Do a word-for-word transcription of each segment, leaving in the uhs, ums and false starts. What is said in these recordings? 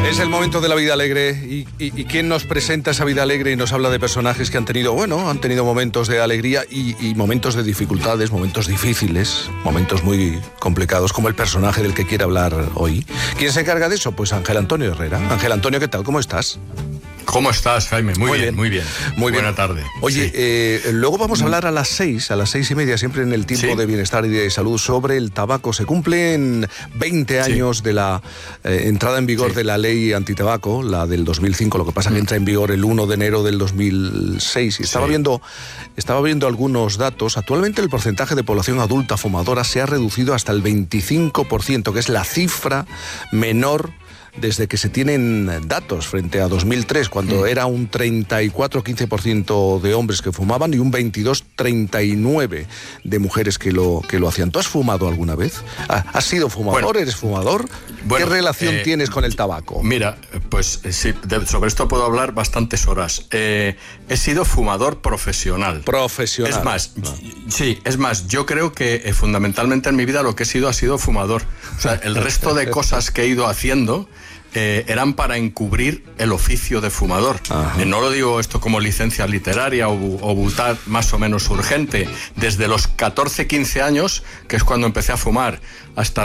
Es el momento de la vida alegre y, y, y ¿quién nos presenta esa vida alegre y nos habla de personajes que han tenido, bueno, han tenido momentos de alegría y, y momentos de dificultades, momentos difíciles, momentos muy complicados, como el personaje del que quiere hablar hoy? ¿Quién se encarga de eso? Pues Ángel Antonio Herrera. Ángel Antonio, ¿qué tal? ¿Cómo estás? ¿Cómo estás, Jaime? Muy, muy bien, bien, muy bien. Muy Buena bien. tarde. Oye, sí. eh, luego vamos a hablar a las seis, a las seis y media, siempre en el tiempo ¿Sí? de bienestar y de salud, sobre el tabaco. Se cumplen veinte años sí. de la eh, entrada en vigor sí. de la ley antitabaco, la del dos mil cinco, lo que pasa mm. que entra en vigor el uno de enero del dos mil seis. Y estaba, sí. viendo, estaba viendo algunos datos. Actualmente el porcentaje de población adulta fumadora se ha reducido hasta el veinticinco por ciento, que es la cifra menor desde que se tienen datos frente a dos mil tres, cuando sí. era un treinta y cuatro a quince por ciento de hombres que fumaban y un veintidós a treinta y nueve por ciento de mujeres que lo, que lo hacían. ¿Tú has fumado alguna vez? ¿Has sido fumador? Bueno, ¿Eres fumador? Bueno, ¿Qué relación eh, tienes con el tabaco? Mira, pues sí, de, sobre esto puedo hablar bastantes horas. Eh, he sido fumador profesional. Profesional. Es más, no. sí, es más, yo creo que eh, fundamentalmente en mi vida lo que he sido ha sido fumador. O sea, el resto de cosas que he ido haciendo Eh, eran para encubrir el oficio de fumador. Eh, no lo digo esto como licencia literaria o, o butad más o menos urgente. Desde los catorce, quince años, que es cuando empecé a fumar, hasta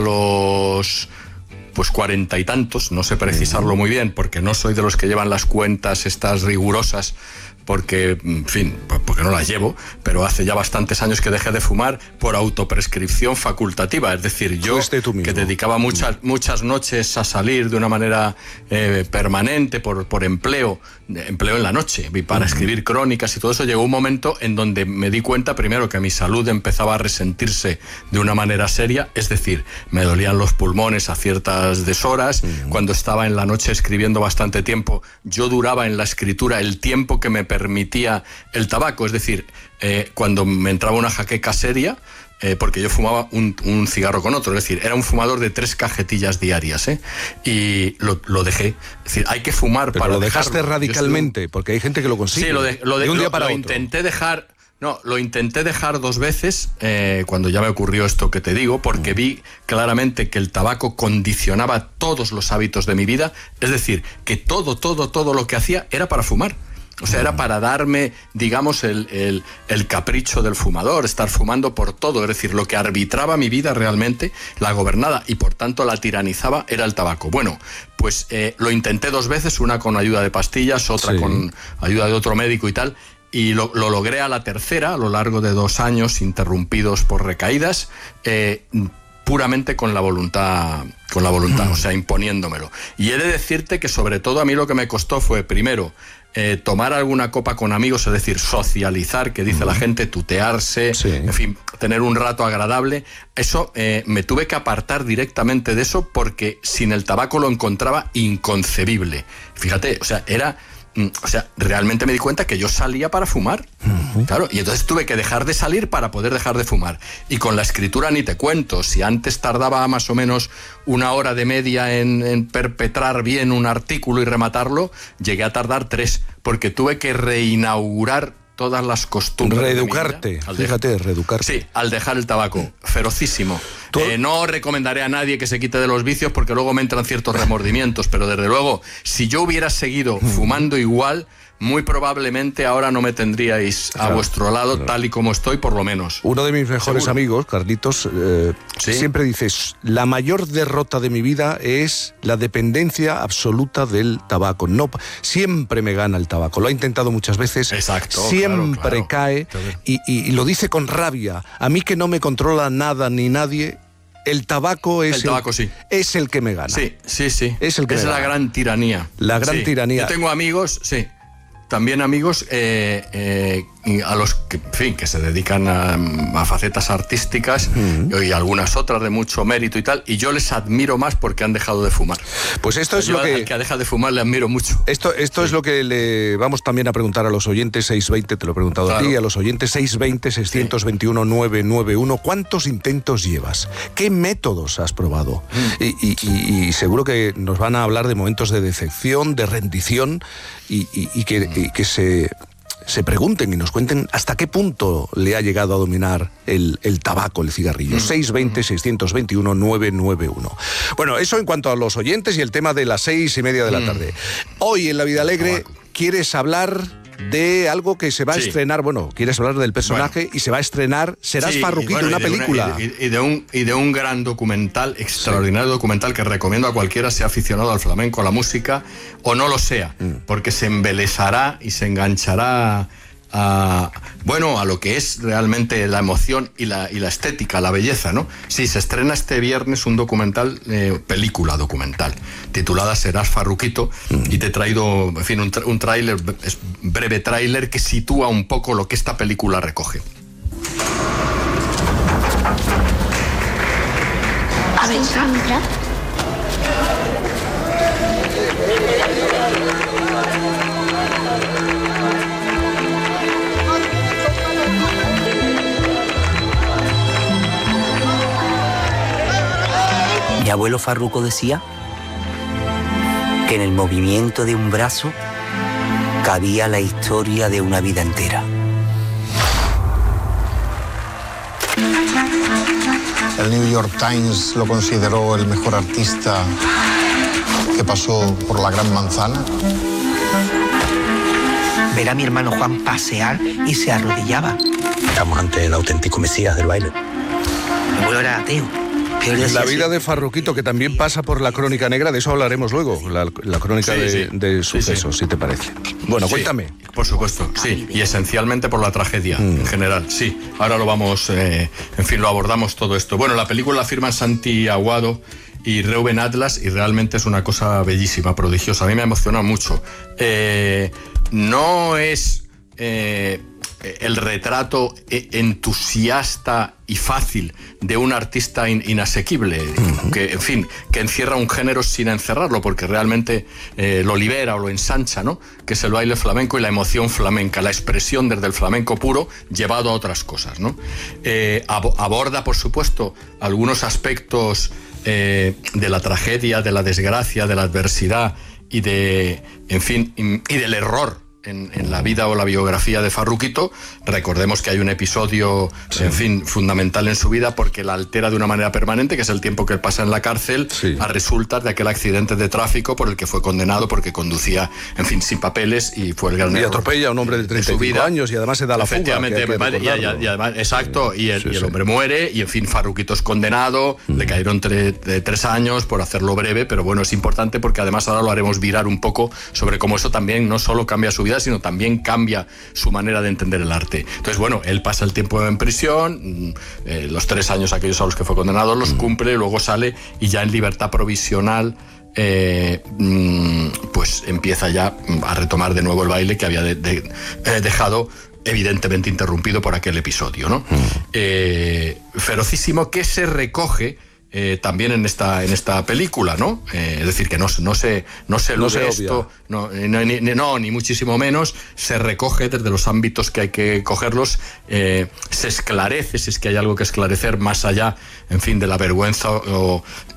los pues cuarenta y tantos, no sé precisarlo muy bien, porque no soy de los que llevan las cuentas estas rigurosas, porque, en fin, porque no las llevo, pero hace ya bastantes años que dejé de fumar por autoprescripción facultativa. Es decir, yo que dedicaba muchas, muchas noches a salir de una manera eh, permanente por, por empleo, empleo en la noche, para escribir crónicas y todo eso, llegó un momento en donde me di cuenta, primero, que mi salud empezaba a resentirse de una manera seria, es decir, me dolían los pulmones a ciertas deshoras. Cuando estaba en la noche escribiendo bastante tiempo, yo duraba en la escritura el tiempo que me permitía el tabaco, es decir, eh, cuando me entraba una jaqueca seria, eh, porque yo fumaba un, un cigarro con otro, es decir, era un fumador de tres cajetillas diarias, ¿eh? Y lo, lo dejé. Es decir, hay que fumar. Pero para lo dejaste dejarlo. radicalmente, Yo, porque hay gente que lo consigue. Sí, lo de, lo de, de un día lo, para lo otro. intenté dejar. No, lo intenté dejar dos veces eh, cuando ya me ocurrió esto que te digo, porque vi claramente que el tabaco condicionaba todos los hábitos de mi vida, es decir, que todo, todo, todo lo que hacía era para fumar. O sea, era para darme, digamos, el, el, el capricho del fumador, estar fumando por todo. Es decir, lo que arbitraba mi vida realmente, la gobernada y por tanto la tiranizaba, era el tabaco. Bueno, pues eh, lo intenté dos veces, una con ayuda de pastillas, otra sí. con ayuda de otro médico y tal. Y lo, lo logré a la tercera, a lo largo de dos años interrumpidos por recaídas, eh, puramente con la voluntad, con la voluntad, o sea, imponiéndomelo. Y he de decirte que sobre todo a mí lo que me costó fue, primero, Eh, tomar alguna copa con amigos, es decir, socializar, que dice uh-huh. la gente, tutearse, sí. en fin, tener un rato agradable. Eso eh, me tuve que apartar directamente de eso, porque sin el tabaco lo encontraba inconcebible. Fíjate, o sea, era... O sea, realmente me di cuenta que yo salía para fumar, uh-huh. claro, y entonces tuve que dejar de salir para poder dejar de fumar. Y con la escritura ni te cuento, si antes tardaba más o menos una hora de media en, en perpetrar bien un artículo y rematarlo, llegué a tardar tres, porque tuve que reinaugurar todas las costumbres. Reeducarte, de mi vida, fíjate, dejar, reeducarte. Sí, al dejar el tabaco, ferocísimo. Eh, no recomendaré a nadie que se quite de los vicios, porque luego me entran ciertos remordimientos, pero desde luego, si yo hubiera seguido fumando igual, muy probablemente ahora no me tendríais a claro, vuestro lado, claro. tal y como estoy, por lo menos. Uno de mis mejores ¿Seguro? amigos, Carlitos, eh, ¿Sí? siempre dice, la mayor derrota de mi vida es la dependencia absoluta del tabaco. No, siempre me gana el tabaco. Lo ha intentado muchas veces. Exacto. Siempre claro, claro. cae y, y, y lo dice con rabia. A mí, que no me controla nada ni nadie, el tabaco es el, tabaco, el, sí. es el que me gana. Sí, sí, sí. Es el que es me la gana. gran tiranía. La gran sí. tiranía. Yo tengo amigos, sí. También amigos eh, eh, a los que, en fin, que se dedican a, a facetas artísticas uh-huh. y algunas otras de mucho mérito y tal, y yo les admiro más porque han dejado de fumar. Pues esto es yo lo que... al que deja de fumar le admiro mucho. Esto, esto sí. es lo que le vamos también a preguntar a los oyentes. Seiscientos veinte, te lo he preguntado claro. a ti, a los oyentes seiscientos veinte, seiscientos veintiuno, novecientos noventa y uno. ¿Cuántos intentos llevas? ¿Qué métodos has probado? Mm. Y, y, y, y seguro que nos van a hablar de momentos de decepción, de rendición y, y, y, que, y que se... se pregunten y nos cuenten hasta qué punto le ha llegado a dominar el, el tabaco, el cigarrillo. seiscientos veinte, seiscientos veintiuno, novecientos noventa y uno. Bueno, eso en cuanto a los oyentes y el tema de las seis y media de la tarde. Hoy en La Vida Alegre quieres hablar de algo que se va a sí. estrenar, bueno, quieres hablar del personaje bueno. y se va a estrenar Serás sí, Farruquito, bueno, una película. Una, y, y, de un, y de un gran documental, extraordinario sí. documental que recomiendo a cualquiera, sea aficionado al flamenco, a la música, o no lo sea, mm. porque se embelesará y se enganchará a, bueno, a lo que es realmente la emoción y la, y la estética, la belleza, ¿no? Sí, se estrena este viernes un documental, eh, película documental, titulada Serás Farruquito, mm. y te he traído, en fin, un, un tráiler, es breve tráiler que sitúa un poco lo que esta película recoge. A ver, Sandra. Mi abuelo Farruco decía que en el movimiento de un brazo cabía la historia de una vida entera. El New York Times lo consideró el mejor artista que pasó por la Gran Manzana. Ver a mi hermano Juan pasear y se arrodillaba. Estamos ante el auténtico Mesías del baile. Mi abuelo era ateo. La vida de Farruquito, que también pasa por la crónica negra, de eso hablaremos luego, la, la crónica sí, de, sí. de sucesos, sí, sí. si te parece. Bueno, sí, cuéntame. Por supuesto, sí, y esencialmente por la tragedia mm. en general, sí. Ahora lo vamos, eh, en fin, lo abordamos todo esto. Bueno, la película la firman Santi Aguado y Reuben Atlas, y realmente es una cosa bellísima, prodigiosa. A mí me emociona mucho. Eh, no es... Eh, el retrato entusiasta y fácil de un artista in, inasequible, uh-huh. que, en fin, que encierra un género sin encerrarlo, porque realmente eh, lo libera o lo ensancha, ¿no? Que es el baile flamenco y la emoción flamenca, la expresión desde el flamenco puro llevado a otras cosas, ¿no? Eh, ab- aborda, por supuesto, algunos aspectos eh, de la tragedia, de la desgracia, de la adversidad y de, en fin, y del error En, en la vida o la biografía de Farruquito. Recordemos que hay un episodio, sí. en fin, fundamental en su vida porque la altera de una manera permanente, que es el tiempo que él pasa en la cárcel, sí. a resultas de aquel accidente de tráfico por el que fue condenado porque conducía, en fin, sin papeles, y fue el gran y error atropella a un hombre de treinta y cinco años y además se da la fuga. Efectivamente, y, y, y además, exacto, sí. y, el, sí, y el hombre sí. muere, y en fin, Farruquito es condenado, mm. le cayeron tre, de tres años por hacerlo breve, pero bueno, es importante porque además ahora lo haremos virar un poco sobre cómo eso también no solo cambia su vida, sino también cambia su manera de entender el arte. Entonces, bueno, él pasa el tiempo en prisión, eh, los tres años aquellos a los que fue condenado los cumple, luego sale y ya en libertad provisional eh, pues empieza ya a retomar de nuevo el baile que había de, de, eh, dejado evidentemente interrumpido por aquel episodio, ¿no? Eh, ferocísimo, que se recoge Eh, también en esta en esta película, ¿no? Eh, es decir, que no, no se no se elude no esto, no, no, ni, no, ni muchísimo menos, se recoge desde los ámbitos que hay que cogerlos, eh, se esclarece, si es que hay algo que esclarecer más allá, en fin, de la vergüenza o,